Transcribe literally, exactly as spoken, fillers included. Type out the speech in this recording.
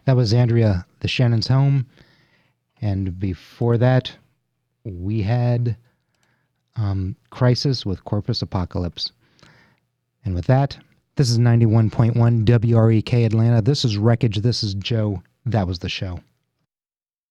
That was Andrea, the Shannon's Home. And before that, we had um, Crisis with Corpus Apocalypse. And with that, this is ninety-one point one W R E K Atlanta. This is Wreckage. This is Joe. That was the show.